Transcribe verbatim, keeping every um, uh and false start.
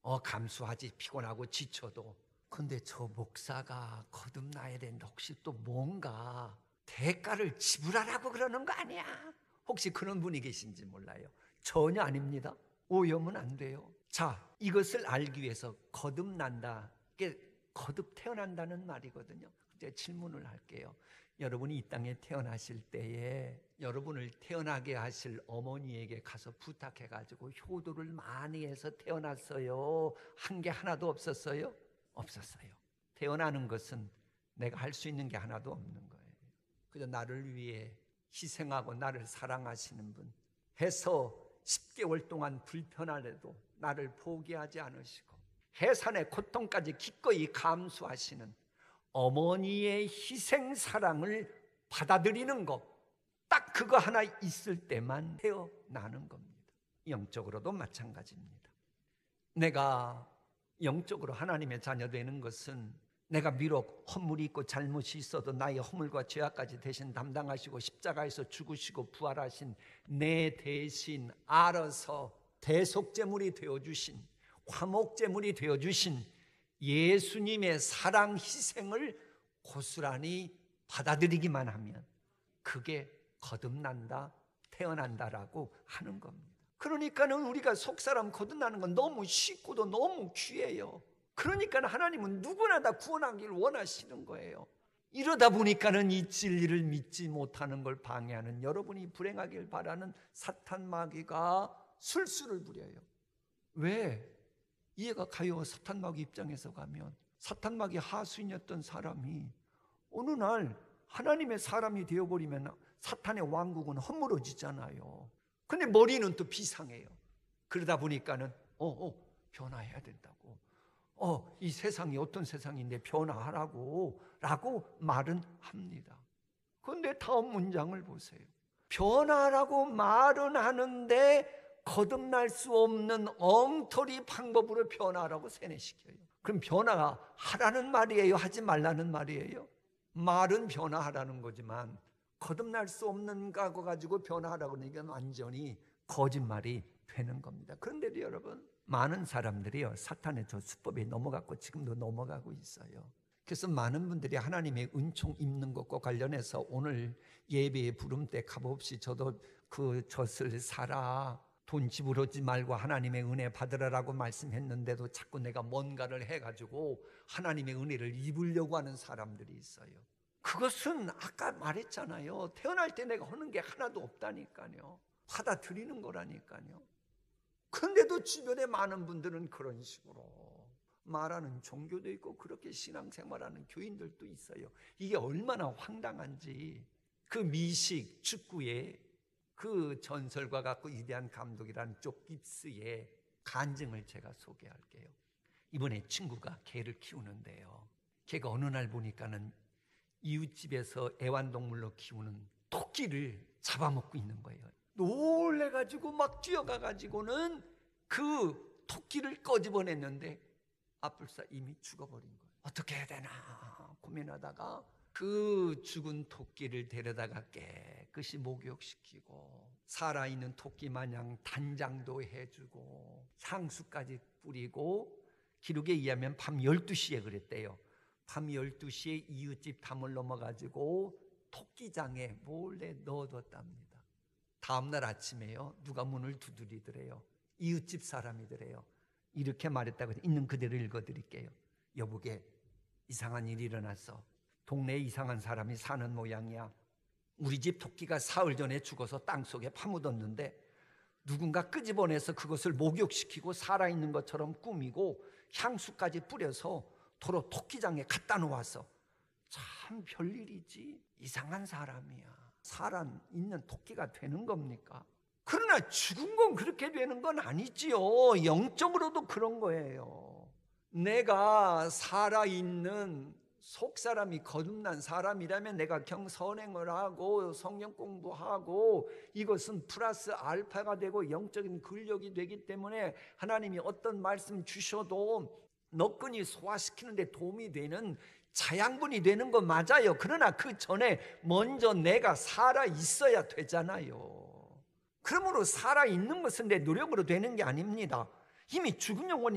어 감수하지, 피곤하고 지쳐도. 근데 저 목사가 거듭나야 되는데 혹시 또 뭔가 대가를 지불하라고 그러는 거 아니야? 혹시 그런 분이 계신지 몰라요. 전혀 아닙니다. 오해하면 안 돼요. 자, 이것을 알기 위해서 거듭난다, 이게 거듭 태어난다는 말이거든요. 이제 질문을 할게요. 여러분이 이 땅에 태어나실 때에 여러분을 태어나게 하실 어머니에게 가서 부탁해가지고 효도를 많이 해서 태어났어요? 한 게 하나도 없었어요? 없었어요. 태어나는 것은 내가 할 수 있는 게 하나도 없는 거예요. 그저 나를 위해 희생하고 나를 사랑하시는 분, 해서 십 개월 동안 불편하래도 나를 포기하지 않으시고 해산의 고통까지 기꺼이 감수하시는 어머니의 희생 사랑을 받아들이는 것, 딱 그거 하나 있을 때만 태어나는 겁니다. 영적으로도 마찬가지입니다. 내가 영적으로 하나님의 자녀 되는 것은 내가 비록 허물이 있고 잘못이 있어도 나의 허물과 죄악까지 대신 담당하시고 십자가에서 죽으시고 부활하신 내 대신 알아서 대속제물이 되어주신, 화목제물이 되어주신 예수님의 사랑 희생을 고스란히 받아들이기만 하면 그게 거듭난다, 태어난다라고 하는 겁니다. 그러니까는 우리가 속사람 거듭나는 건 너무 쉽고도 너무 귀해요. 그러니까 하나님은 누구나 다 구원하기를 원하시는 거예요. 이러다 보니까는 이 진리를 믿지 못하는 걸 방해하는, 여러분이 불행하길 바라는 사탄 마귀가 술수를 부려요. 왜? 이해가 가요. 사탄 마귀 입장에서 가면 사탄 마귀 하수인이었던 사람이 어느 날 하나님의 사람이 되어버리면 사탄의 왕국은 허물어지잖아요. 근데 머리는 또 비상해요. 그러다 보니까는 어, 어, 변화해야 된다고. 어, 이 세상이 어떤 세상인데 변화하라고 라고 말은 합니다. 그런데 다음 문장을 보세요. 변화라고 말은 하는데 거듭날 수 없는 엉터리 방법으로 변화라고 세뇌시켜요. 그럼 변화하라는 말이에요? 하지 말라는 말이에요? 말은 변화하라는 거지만 거듭날 수 없는 거 가지고 변화하라고 하는 건 완전히 거짓말이 되는 겁니다. 그런데도 여러분, 많은 사람들이요 사탄의 저 수법에 넘어갔고 지금도 넘어가고 있어요. 그래서 많은 분들이 하나님의 은총 입는 것과 관련해서 오늘 예배에 부름 때 값없이 저도 그 젖을 사라, 돈 지불하지 말고 하나님의 은혜 받으라라고 말씀했는데도 자꾸 내가 뭔가를 해가지고 하나님의 은혜를 입으려고 하는 사람들이 있어요. 그것은 아까 말했잖아요. 태어날 때 내가 하는 게 하나도 없다니까요. 받아들이는 거라니까요. 그런데도 주변에 많은 분들은 그런 식으로 말하는 종교도 있고 그렇게 신앙생활하는 교인들도 있어요. 이게 얼마나 황당한지. 그 미식 축구의 그 전설과 같고 위대한 감독이라는 조 깁스의 간증을 제가 소개할게요. 이번에 친구가 개를 키우는데요, 개가 어느 날 보니까는 이웃집에서 애완동물로 키우는 토끼를 잡아먹고 있는 거예요. 놀래가지고 막 뛰어가가지고는 그 토끼를 꺼집어냈는데 앞불사 이미 죽어버린 거예요. 어떻게 해야 되나 고민하다가 그 죽은 토끼를 데려다가 깨끗이 목욕시키고 살아있는 토끼 마냥 단장도 해주고 향수까지 뿌리고, 기록에 의하면 밤 열두 시에 그랬대요. 밤 열두 시에 이웃집 담을 넘어가지고 토끼장에 몰래 넣어뒀답니다. 다음날 아침에요, 누가 문을 두드리더래요. 이웃집 사람이더래요. 이렇게 말했다고 있는 그대로 읽어드릴게요. 여보게, 이상한 일이 일어났어. 동네에 이상한 사람이 사는 모양이야. 우리 집 토끼가 사흘 전에 죽어서 땅속에 파묻었는데 누군가 끄집어내서 그것을 목욕시키고 살아있는 것처럼 꾸미고 향수까지 뿌려서 도로 토끼장에 갖다 놓았어. 참 별일이지. 이상한 사람이야. 살아있는 토끼가 되는 겁니까? 그러나 죽은 건 그렇게 되는 건 아니지요. 영적으로도 그런 거예요. 내가 살아있는 속사람이 거듭난 사람이라면 내가 경선행을 하고 성경 공부하고 이것은 플러스 알파가 되고 영적인 근력이 되기 때문에 하나님이 어떤 말씀 주셔도 너끈히 소화시키는데 도움이 되는 자양분이 되는 거 맞아요. 그러나 그 전에 먼저 내가 살아 있어야 되잖아요. 그러므로 살아 있는 것은 내 노력으로 되는 게 아닙니다. 이미 죽은 영혼이